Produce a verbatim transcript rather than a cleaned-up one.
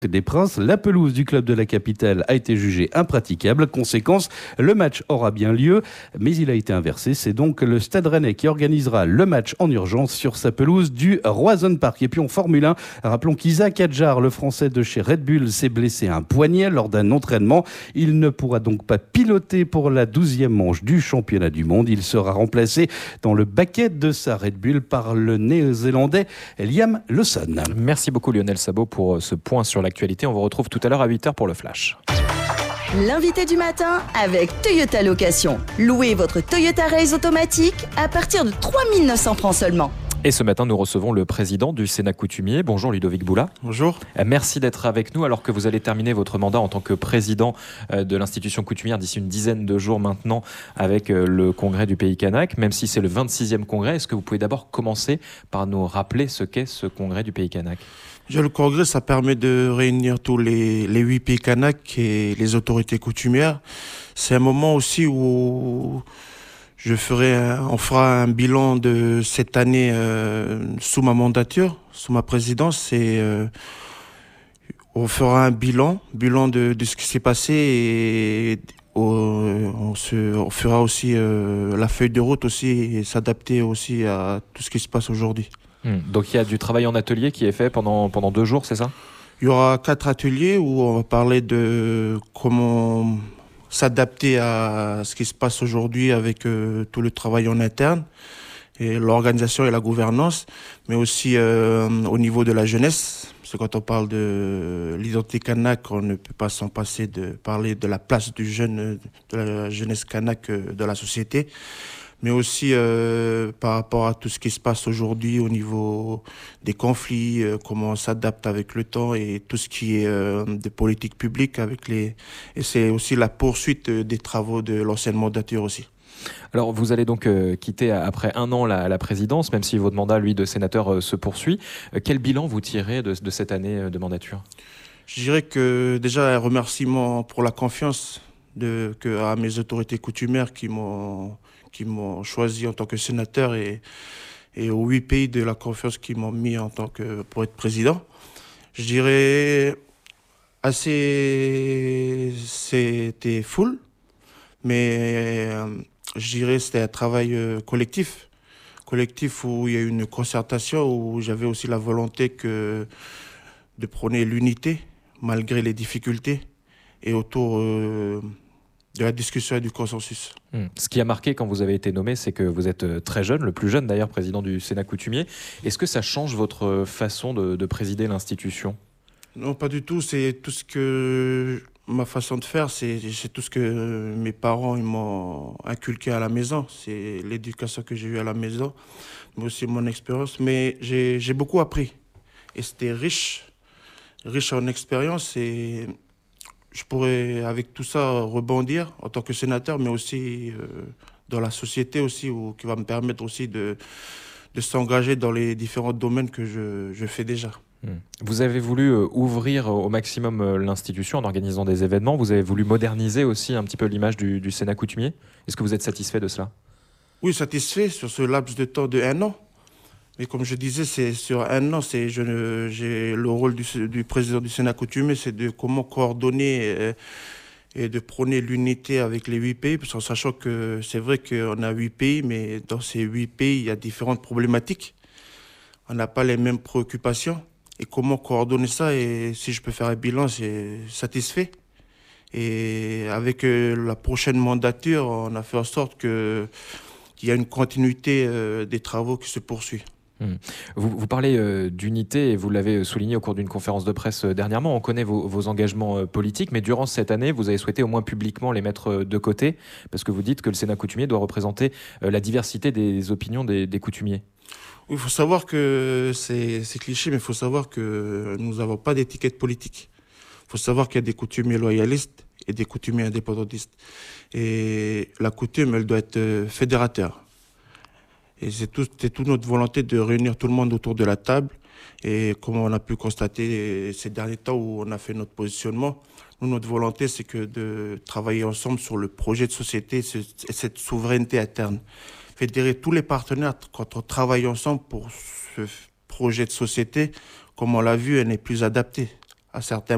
des Princes, la pelouse du club de la capitale a été jugée impraticable. Conséquence, le match aura bien lieu, mais il a été inversé. C'est donc le Stade Rennais qui organisera le match en urgence sur sa pelouse du Roazhon Park. Et puis en Formule un, rappelons qu'Isaac Hadjar, le Français de chez Red Bull, s'est blessé à un poignet lors d'un entraînement. Il ne pourra donc pas piloter pour la douzième manche du championnat du monde. Il sera remplacé dans le baquet de sa Red Bull par le Néo-Zélandais Liam Lawson. Merci beaucoup Lionel Sabot pour ce point sur l'actualité. On vous retrouve tout à l'heure à huit heures pour le Flash. L'invité du matin avec Toyota Location. Louez votre Toyota Race automatique à partir de trois mille neuf cents francs seulement. Et ce matin, nous recevons le président du Sénat coutumier. Bonjour Ludovic Boula. Bonjour. Merci d'être avec nous alors que vous allez terminer votre mandat en tant que président de l'institution coutumière d'ici une dizaine de jours maintenant avec le congrès du Pays Kanak. Même si c'est le vingt-sixième congrès, est-ce que vous pouvez d'abord commencer par nous rappeler ce qu'est ce congrès du Pays Kanak ? Le congrès, ça permet de réunir tous les, les huit pays Kanak et les autorités coutumières. C'est un moment aussi où je ferai un, on fera un bilan de cette année euh, sous ma mandature, sous ma présidence. Et, euh, on fera un bilan, bilan de, de ce qui s'est passé et on, se, on fera aussi euh, la feuille de route aussi et s'adapter aussi à tout ce qui se passe aujourd'hui. Mmh. Donc il y a du travail en atelier qui est fait pendant, pendant deux jours, c'est ça ? Il y aura quatre ateliers où on va parler de comment s'adapter à ce qui se passe aujourd'hui avec euh, tout le travail en interne et l'organisation et la gouvernance, mais aussi euh, au niveau de la jeunesse. Parce que quand on parle de l'identité kanak, on ne peut pas s'en passer de parler de la place du jeune, de la jeunesse kanak de la société. Mais aussi euh, par rapport à tout ce qui se passe aujourd'hui au niveau des conflits, euh, comment on s'adapte avec le temps et tout ce qui est euh, de politique publique avec les. Et c'est aussi la poursuite des travaux de l'ancienne mandature aussi. Alors vous allez donc euh, quitter après un an la, la présidence, même si votre mandat, lui, de sénateur euh, se poursuit. Euh, quel bilan vous tirez de, de cette année de mandature ? Je dirais que déjà un remerciement pour la confiance de, que, à mes autorités coutumières qui m'ont qui m'ont choisi en tant que sénateur et, et aux huit pays de la confiance qui m'ont mis en tant que, pour être président. Je dirais assez, c'était full, mais euh, je dirais c'était un travail euh, collectif, collectif où il y a eu une concertation, où j'avais aussi la volonté que de prôner l'unité malgré les difficultés et autour euh, de la discussion et du consensus. Mmh. Ce qui a marqué quand vous avez été nommé, c'est que vous êtes très jeune, le plus jeune d'ailleurs président du Sénat coutumier. Est-ce que ça change votre façon de, de présider l'institution ? Non, pas du tout. C'est tout ce que ma façon de faire, c'est, c'est tout ce que mes parents ils m'ont inculqué à la maison. C'est l'éducation que j'ai eue à la maison, mais aussi mon expérience. Mais j'ai, j'ai beaucoup appris et c'était riche, riche en expérience et je pourrais, avec tout ça, rebondir en tant que sénateur, mais aussi euh, dans la société aussi, où, qui va me permettre aussi de, de s'engager dans les différents domaines que je, je fais déjà. Vous avez voulu euh, ouvrir au maximum euh, l'institution en organisant des événements. Vous avez voulu moderniser aussi un petit peu l'image du, du Sénat coutumier. Est-ce que vous êtes satisfait de cela ? Oui, satisfait sur ce laps de temps de un an. Mais comme je disais, c'est sur un an, c'est, je, j'ai le rôle du, du président du Sénat coutumier, c'est de comment coordonner et, et de prôner l'unité avec les huit pays, en sachant que c'est vrai qu'on a huit pays, mais dans ces huit pays, il y a différentes problématiques. On n'a pas les mêmes préoccupations. Et comment coordonner ça, et si je peux faire un bilan, c'est satisfait. Et avec la prochaine mandature, on a fait en sorte que, qu'il y a une continuité des travaux qui se poursuit. Vous, vous parlez euh, d'unité et vous l'avez souligné au cours d'une conférence de presse euh, dernièrement. On connaît vos, vos engagements euh, politiques, mais durant cette année, vous avez souhaité au moins publiquement les mettre euh, de côté, parce que vous dites que le Sénat coutumier doit représenter euh, la diversité des opinions des, des coutumiers. Oui, il faut savoir que c'est, c'est cliché, mais il faut savoir que nous n'avons pas d'étiquette politique. Il faut savoir qu'il y a des coutumiers loyalistes et des coutumiers indépendantistes. Et la coutume, elle doit être fédérateur. Et c'est tout, c'est toute notre volonté de réunir tout le monde autour de la table. Et comme on a pu constater ces derniers temps où on a fait notre positionnement, nous, notre volonté, c'est que de travailler ensemble sur le projet de société et cette souveraineté interne. Fédérer tous les partenaires quand on travaille ensemble pour ce projet de société, comme on l'a vu, elle n'est plus adaptée à certains